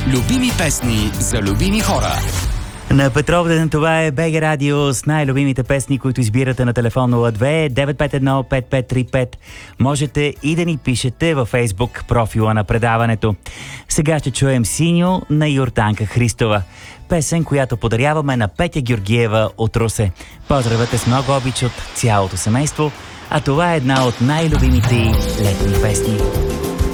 Любими песни за любими хора. На Петровден това е БГ Радио с най-любимите песни, които избирате на телефон 02-951-5535. Можете и да ни пишете във Фейсбук профила на предаването. Сега ще чуем Синьо на Йорданка Христова. Песен, която подаряваме на Петя Георгиева от Русе. Поздравете с много обич от цялото семейство, а това е една от най-любимите летни песни.